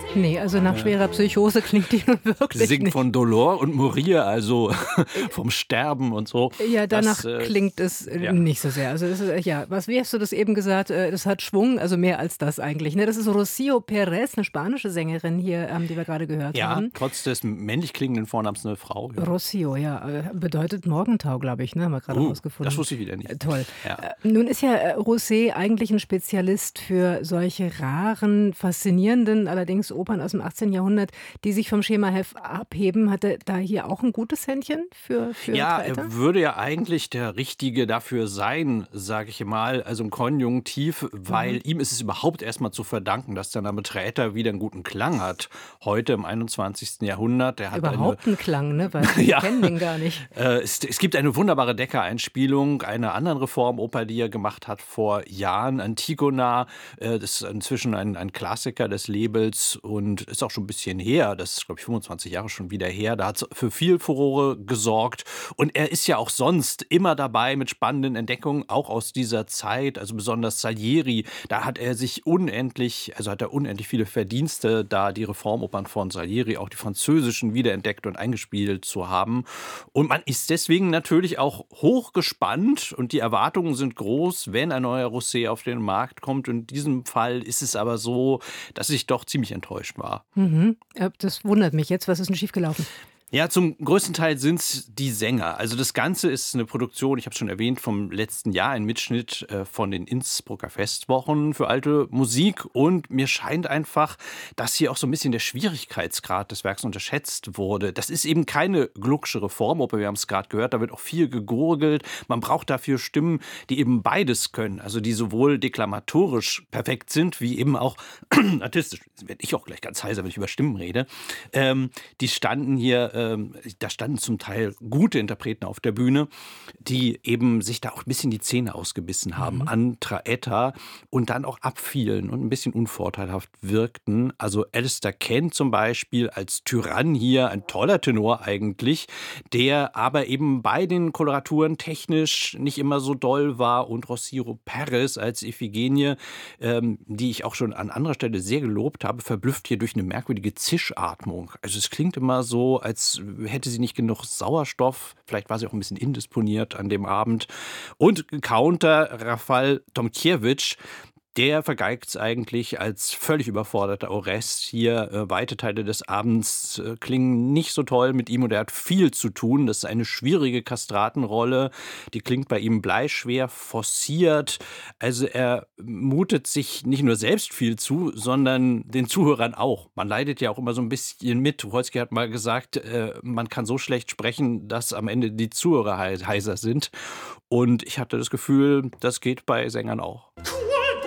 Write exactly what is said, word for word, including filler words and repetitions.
Nee, also nach Ja. schwerer Psychose klingt die nun wirklich Singt nicht. von Dolor und Morir, also vom Sterben und so. Ja, danach Das, äh, klingt es äh, ja. nicht so sehr. Also es ist, äh, ja, was, wie hast du das eben gesagt? Äh, das hat Schwung, also mehr als das eigentlich. Ne? Das ist Rocío Pérez, eine spanische Sängerin hier, ähm, die wir gerade gehört Ja, haben. trotz des männlich klingenden Vornamens eine Frau. Ja. Rocío, ja, äh, bedeutet Morgentau, glaube ich, ne? Haben wir gerade Uh, rausgefunden. das wusste ich wieder nicht. Äh, Toll. Ja. Äh, Nun ist ja äh, Rosé eigentlich ein Spezialist für solche raren, faszinierenden, allerdings Opern aus dem achtzehnten Jahrhundert, die sich vom Schema F abheben. Hat er da hier auch ein gutes Händchen für, für Ja, Traetter? er würde ja eigentlich der Richtige dafür sein, sage ich mal, also im Konjunktiv, weil Mhm. ihm ist es überhaupt erstmal zu verdanken, dass der Name Traetter wieder einen guten Klang hat. Heute im einundzwanzigsten Jahrhundert, der hat eine Überhaupt ein Klang, ne? Weil wir Ja. kennen den gar nicht. Äh, es, es gibt eine wunderbare Decker-Einspielung einer anderen Reformoper, die er gemacht hat vor Jahren, Antigona. Äh, das ist inzwischen ein, ein Klassiker des Labels und ist auch schon ein bisschen her. Das ist, glaube ich, fünfundzwanzig Jahre schon wieder her. Da hat es für viel Furore gesorgt. Und er ist ja auch sonst immer dabei mit spannenden Entdeckungen, auch aus dieser Zeit. Also besonders Salieri, da hat er sich unendlich, also hat er unendlich viele Verdienste, da die Reformopern von Salieri, auch die französischen, wiederentdeckt und eingespielt zu haben. Und man ist deswegen natürlich auch hochgespannt und die Erwartungen sind groß, wenn ein neuer Rosé auf den Markt kommt. Und in diesem Fall ist es aber so, dass ich doch ziemlich enttäuscht war. Mhm. Äh, Das wundert mich jetzt. Was ist denn schiefgelaufen? Ja, zum größten Teil sind es die Sänger. Also das Ganze ist eine Produktion, ich habe es schon erwähnt, vom letzten Jahr, ein Mitschnitt äh, von den Innsbrucker Festwochen für alte Musik. Und mir scheint einfach, dass hier auch so ein bisschen der Schwierigkeitsgrad des Werks unterschätzt wurde. Das ist eben keine Glucksche Reformoper, wir haben es gerade gehört, da wird auch viel gegurgelt. Man braucht dafür Stimmen, die eben beides können, also die sowohl deklamatorisch perfekt sind, wie eben auch artistisch. Jetzt werde ich auch gleich ganz heiser, wenn ich über Stimmen rede. Ähm, die standen hier ähm, da standen zum Teil gute Interpreten auf der Bühne, die eben sich da auch ein bisschen die Zähne ausgebissen haben Mhm. an Traetter und dann auch abfielen und ein bisschen unvorteilhaft wirkten. Also Alistair Kent zum Beispiel als Tyrann hier, ein toller Tenor eigentlich, der aber eben bei den Koloraturen technisch nicht immer so doll war, und Rocío Pérez als Iphigenie, ähm, die ich auch schon an anderer Stelle sehr gelobt habe, verblüfft hier durch eine merkwürdige Zischatmung. Also es klingt immer so, als hätte sie nicht genug Sauerstoff. Vielleicht war sie auch ein bisschen indisponiert an dem Abend. Und Counter Rafal Tomkiewicz, der vergeigt es eigentlich als völlig überforderter Orest. Hier äh, weite Teile des Abends äh, klingen nicht so toll mit ihm und er hat viel zu tun. Das ist eine schwierige Kastratenrolle. Die klingt bei ihm bleischwer, forciert. Also er mutet sich nicht nur selbst viel zu, sondern den Zuhörern auch. Man leidet ja auch immer so ein bisschen mit. Tucholsky hat mal gesagt, äh, man kann so schlecht sprechen, dass am Ende die Zuhörer heiser sind. Und ich hatte das Gefühl, das geht bei Sängern auch.